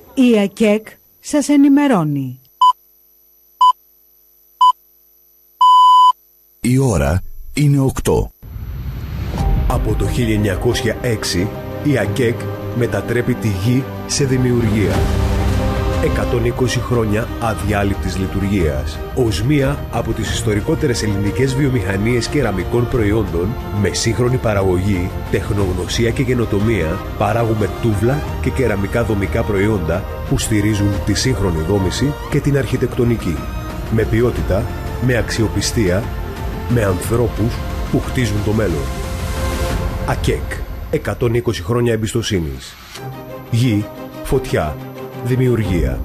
Η ΑΚΕΚ σας ενημερώνει. Η ώρα είναι 8. Από το 1906 η ΑΚΕΚ μετατρέπει τη γη σε δημιουργία. 120 χρόνια αδιάλειπτης λειτουργίας. Ως μία από τις ιστορικότερες ελληνικές βιομηχανίες κεραμικών προϊόντων, με σύγχρονη παραγωγή, τεχνογνωσία και καινοτομία, παράγουμε τούβλα και κεραμικά δομικά προϊόντα που στηρίζουν τη σύγχρονη δόμηση και την αρχιτεκτονική. Με ποιότητα, με αξιοπιστία, με ανθρώπους που χτίζουν το μέλλον. ΑΚΕΚ. 120 χρόνια εμπιστοσύνης. Γη, φωτιά, δημιουργία.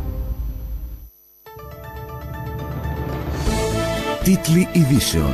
Τίτλοι ειδήσεων.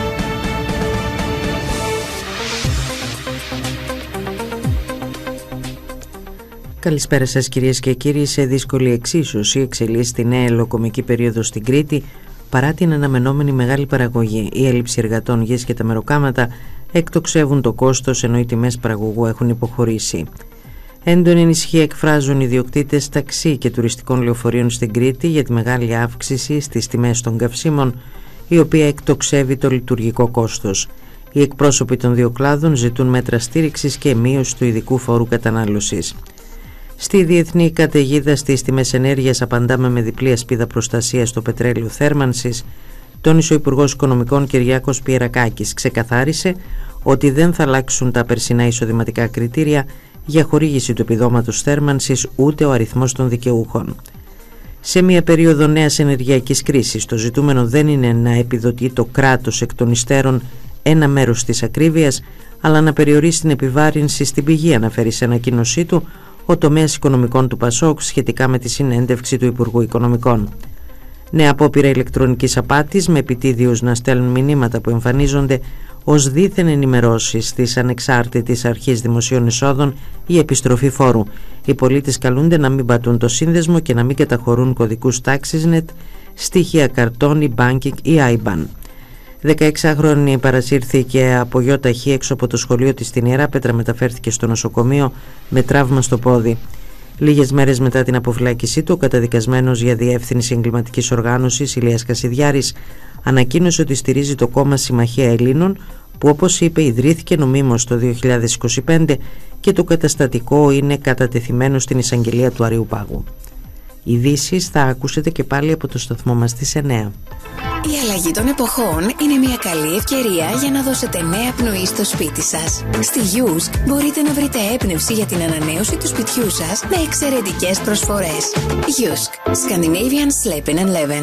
Καλησπέρα σας κυρίες και κύριοι. Σε δύσκολη εξίσωση εξελίσσεται η νέα ελοκομική περίοδο στην Κρήτη παρά την αναμενόμενη μεγάλη παραγωγή. Η έλλειψη εργατών, γης και τα μεροκάματα εκτοξεύουν το κόστος, ενώ οι τιμές παραγωγού έχουν υποχωρήσει. Έντονη ανησυχία εκφράζουν οι ιδιοκτήτες ταξί και τουριστικών λεωφορείων στην Κρήτη για τη μεγάλη αύξηση στις τιμές των καυσίμων, η οποία εκτοξεύει το λειτουργικό κόστος. Οι εκπρόσωποι των δύο κλάδων ζητούν μέτρα στήριξης και μείωση του ειδικού φόρου κατανάλωσης. Στη διεθνή καταιγίδα στις τιμές ενέργειας απαντάμε με διπλή ασπίδα προστασίας στο πετρέλαιο θέρμανσης, τόνισε ο Υπουργός Οικονομικών Κυριάκος Πιερακάκης. Ξεκαθάρισε ότι δεν θα αλλάξουν τα περσινά εισοδηματικά κριτήρια για χορήγηση του επιδόματος θέρμανσης ούτε ο αριθμός των δικαιούχων. Σε μια περίοδο νέας ενεργειακής κρίσης, το ζητούμενο δεν είναι να επιδοτεί το κράτος εκ των υστέρων ένα μέρος της ακρίβειας, αλλά να περιορίσει την επιβάρυνση στην πηγή, αναφέρει σε ανακοίνωσή του ο τομέας οικονομικών του ΠΑΣΟΚ σχετικά με τη συνέντευξη του Υπουργού Οικονομικών. Νέα απόπειρα ηλεκτρονικής απάτης, με επιτίδιους να στέλνουν μηνύματα που εμφανίζονται ως δίθεν ενημερώσεις της Ανεξάρτητης Αρχής Δημοσίων Εισόδων για επιστροφή φόρου. Οι πολίτες καλούνται να μην πατούν το σύνδεσμο και να μην καταχωρούν κωδικούς TaxisNet, στοιχεία καρτών ή banking ή IBAN. 16χρονη παρασύρθηκε από γιοταχή έξω από το σχολείο της στην Ιεράπετρα, μεταφέρθηκε στο νοσοκομείο με τραύμα στο πόδι. Λίγες μέρες μετά την αποφυλάκησή του, ο καταδικασμένος για διεύθυνση εγκληματικής οργάνωσης Ηλίας Κασιδιάρης ανακοίνωσε ότι στηρίζει το κόμμα Συμμαχία Ελλήνων, που όπως είπε ιδρύθηκε νομίμως το 2025 και το καταστατικό είναι κατατεθειμένο στην εισαγγελία του Αριουπάγου. Ειδήσεις θα ακούσετε και πάλι από το σταθμό μας στις 9. Η αλλαγή των εποχών είναι μια καλή ευκαιρία για να δώσετε νέα πνοή στο σπίτι σας. Στη Yusk μπορείτε να βρείτε έμπνευση για την ανανέωση του σπιτιού σας με εξαιρετικές προσφορές. Yusk, Scandinavian Sleep and Leven.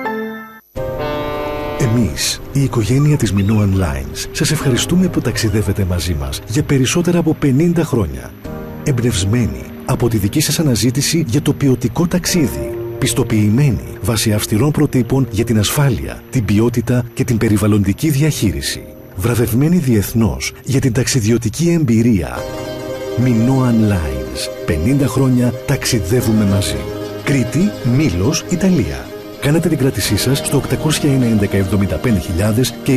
Εμείς, η οικογένεια της Minoan Lines, σας ευχαριστούμε που ταξιδεύετε μαζί μας για περισσότερα από 50 χρόνια. Εμπνευσμένοι από τη δική σας αναζήτηση για το ποιοτικό ταξίδι. Πιστοποιημένοι βάσει αυστηρών προτύπων για την ασφάλεια, την ποιότητα και την περιβαλλοντική διαχείριση. Βραβευμένοι διεθνώς για την ταξιδιωτική εμπειρία. Minoan Lines. 50 χρόνια ταξιδεύουμε μαζί. Κρήτη, Μήλος, Ιταλία. Κάνετε την κράτησή σας στο 800-11-75.000 και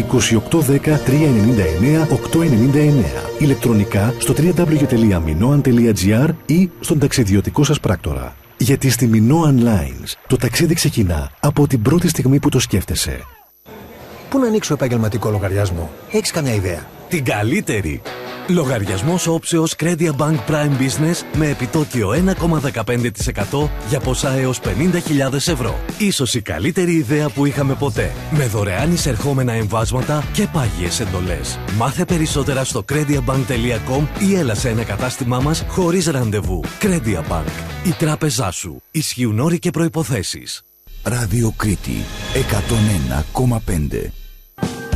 2810-399-899. Ηλεκτρονικά στο www.minoan.gr ή στον ταξιδιωτικό σας πράκτορα. Γιατί στη Minoan Lines το ταξίδι ξεκινά από την πρώτη στιγμή που το σκέφτεσαι. Πού να ανοίξω επαγγελματικό λογαριασμό? Έχεις καμιά ιδέα? Την καλύτερη! Λογαριασμός όψεως Credia Bank Prime Business με επιτόκιο 1,15% για ποσά έως 50.000 ευρώ. Ίσως η καλύτερη ιδέα που είχαμε ποτέ. Με δωρεάν εισερχόμενα εμβάσματα και πάγιες εντολές. Μάθε περισσότερα στο crediabank.com ή έλα σε ένα κατάστημά μας χωρίς ραντεβού. Credia Bank. Η τράπεζά σου. Ισχύουν όροι και προϋποθέσεις. Ράδιο Κρήτη 101,5.